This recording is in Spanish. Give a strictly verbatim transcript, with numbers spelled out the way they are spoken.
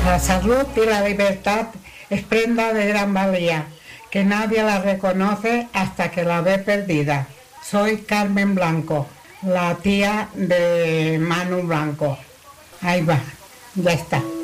La salud y la libertad es prenda de gran valía, que nadie la reconoce hasta que la ve perdida. Soy Carmen Blanco, la tía de Manu Blanco. Ahí va, ya está.